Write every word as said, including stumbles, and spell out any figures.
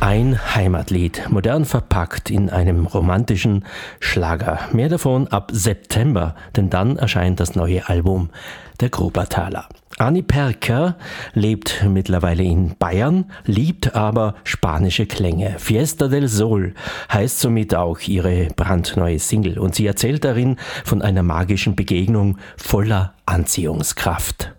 Ein Heimatlied, modern verpackt in einem romantischen Schlager. Mehr davon ab September, denn dann erscheint das neue Album der Grubataler. Anni Perker lebt mittlerweile in Bayern, liebt aber spanische Klänge. Fiesta del Sol heißt somit auch ihre brandneue Single und sie erzählt darin von einer magischen Begegnung voller Anziehungskraft.